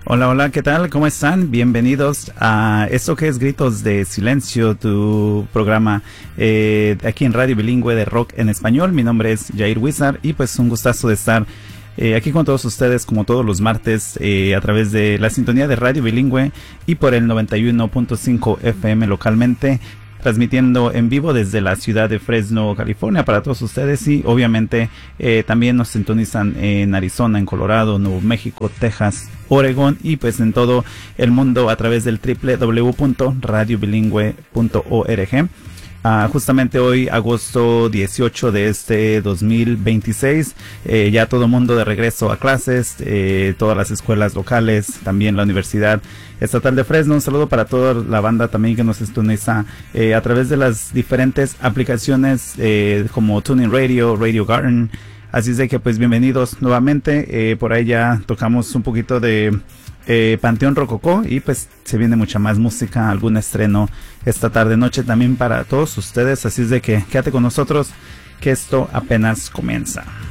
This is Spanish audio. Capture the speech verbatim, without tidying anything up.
Hola, hola, ¿qué tal? ¿Cómo están? Bienvenidos a esto que es Gritos de Silencio, tu programa eh, aquí en Radio Bilingüe de Rock en Español. Mi nombre es Jair Wizard y pues un gustazo de estar eh, aquí con todos ustedes como todos los martes eh, a través de la sintonía de Radio Bilingüe y por el noventa y uno punto cinco F M localmente, transmitiendo en vivo desde la ciudad de Fresno, California, para todos ustedes. Y obviamente eh, también nos sintonizan en Arizona, en Colorado, Nuevo México, Texas, Oregón y pues en todo el mundo a través del doble u doble u doble u punto radio bilingüe punto org. Uh, justamente hoy, agosto dieciocho de este dos mil veintiséis, eh, ya todo el mundo de regreso a clases, eh, todas las escuelas locales, también la Universidad Estatal de Fresno. Un saludo para toda la banda también que nos sintoniza eh, a través de las diferentes aplicaciones eh, como TuneIn Radio, Radio Garden. Así es de que pues bienvenidos nuevamente. Eh, por ahí ya tocamos un poquito de Eh, Panteón Rococó y pues se viene mucha más música, algún estreno esta tarde noche también para todos ustedes, así es de que quédate con nosotros que esto apenas comienza.